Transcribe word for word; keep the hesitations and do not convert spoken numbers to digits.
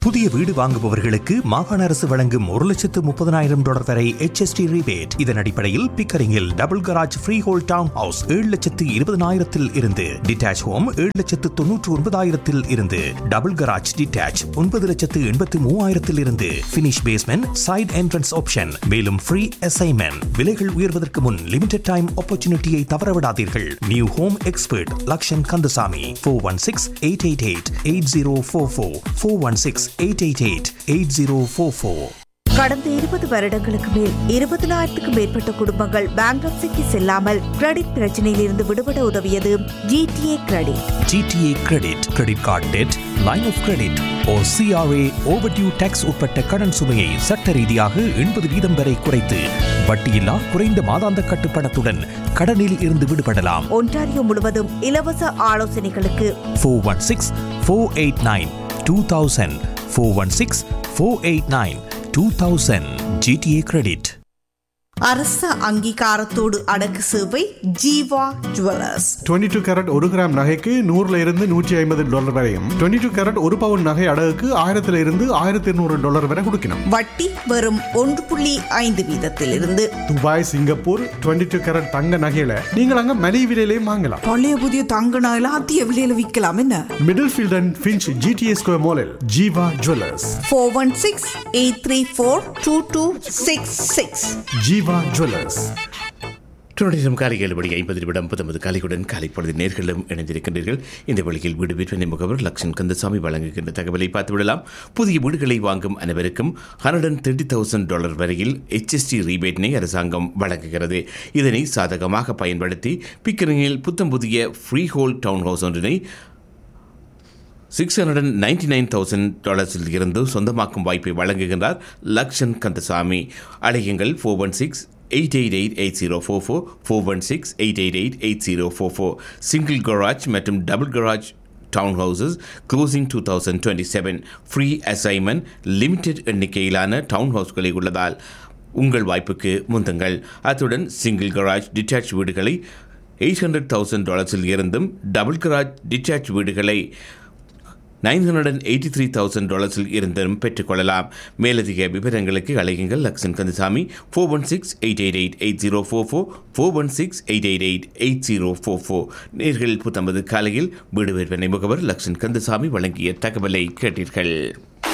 புதிய வீடு வாங்குபவர்களுக்கு மாகாண அரசு வழங்கும் ஒரு லட்சத்து முப்பதனாயிரம் டாலர் வரை H S T rebate. இதன் அடிப்படையில் பிக்கரிங்கில் double garage free whole down house ஏழு லட்சத்து இருபதனாயிரத்தில் இருந்து, டிட்டாச் ஹோம் ஏழு லட்சத்து தொன்னூற்று ஒன்பதாயிரத்தில் இருந்து, டபுள் கராஜ் டிட்டாச் ஒன்பது லட்சத்து எண்பத்து மூவாயிரத்தில் இருந்து, finish basement side entrance option. மேலும் ஃப்ரீ அசைன்மெண்ட். விலைகள் உயர்வதற்கு முன் லிமிடெட் டைம் ஆப்பர்ச்சுனிட்டியை தவறவிடாதீர்கள். New home expert Lakshan Kandasamy four one six eight eight eight eight zero four four four one six eight eight eight eight zero four four. கடந்த இருபது வருடங்களுக்கு மேல் இருபதனாயிரத்துக்கும் மேற்பட்ட குடும்பங்கள் பேங்க்ரப்சிக்கு செல்லாமல் கிரெடிட் பிரச்சனையில் இருந்து விடுபட உதவியது GTA credit. GTA credit, credit card dead, line of credit O CRA overdue tax உட்பட்ட கடன் சுமையை சட்ட ரீதியாக எண்பது வீதம் வரை குறைத்து வட்டியில்லா குறைந்த மாதாந்த கட்டுப்பணத்துடன் கடனில் இருந்து விடுபடலாம். ஒன்டாரியோ முழுவதும் இலவச ஆலோசனைகளுக்கு four one six four eight nine two thousand four one six four eight nine two thousand. GTA credit. அரச அங்கீகாரத்தோடு அடக்கு சேவை Jeeva jewellers. Twenty two carat ஒரு கிராம் நகைக்கு நூறுல இருந்து நூற்றி ஐம்பது டாலர் வரையும், டுவெண்ட்டி டூ கேரட் ஒரு பவுன் நகை அடகுக்கு ஆயிரத்துல இருந்து ஆயிரத்தி இருநூறு டாலர் வரை கொடுக்கணும். வட்டி வெறும் ஒன்று புள்ளி ஐந்து வீதத்தில் இருந்து. Dubai, Singapore twenty two carat தங்க நகையில நீங்கள் அங்க மலிவு விலையிலேயே வாங்கலாம். பழைய புதிய தங்க நகையில அதிக விலையில விற்கலாம். என்ன middle field and Finch GTA square மாலில் Jeeva jewellers. Four one six eight three four two two six six. Jeeva jewellers. தொடரும் காலை ஏழு மணி ஐம்பது நிமிடம் புத்தமது காலையுடன் காலை பொழுது நேர்களும் இணைந்திருக்கின்றீர்கள். இந்த வழியில் வீடு விற்பனை முகவர் லக்ஷன் கந்தசாமி வழங்குகின்ற தகவலை பார்த்துவிடலாம். புதிய வீடுகளை வாங்கும் அனைவருக்கும் hundred and thirty thousand dollar வரையில் H S T ரீபேட்டினை அரசாங்கம் வழங்குகிறது. இதனை சாதகமாக பயன்படுத்தி பிக்கரிங்கில் புத்தம் புதிய ஃப்ரீ ஹோல் டவுன் ஹவுஸ் ஒன்றினை six hundred and ninety nine thousand டாலர்ஸில் இருந்து சொந்தமாக்கும் வாய்ப்பை வழங்குகின்றார் லக்ஷன் கந்தசாமி. அழையுங்கள் four one six eight eight eight eight zero four four four one six eight eight eight eight zero four four. Single garage மற்றும் double garage down houses closing two thousand twenty seven. Free assignment. Limited எண்ணிக்கையிலான down ஹவுஸ்களை உள்ளதால் உங்கள் வாய்ப்புக்கு முந்துங்கள். அத்துடன் single garage detach வீடுகளை eight hundred thousand டாலர்ஸில் இருந்தும், double garage detach வீடுகளை nine hundred and eighty three thousand டாலர்ஸில் இருந்தும் பெற்றுக்கொள்ளலாம். மேலதிக விவரங்களுக்கு அழையுங்கள் Lakshan Kandasamy four one six eight eight eight eight zero four four four one six eight eight eight eight zero four four. நேர்கள் புத்தம்பது காலையில் வீடு விற்பனை முகவர் லக்ஷன் கந்தசாமி வழங்கிய தகவலை கேட்டீர்கள்.